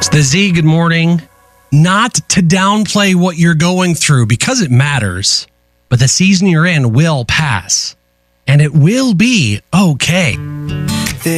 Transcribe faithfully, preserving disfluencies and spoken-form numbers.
The Z, good morning. Not to downplay what you're going through because it matters, but the season you're in will pass and it will be okay.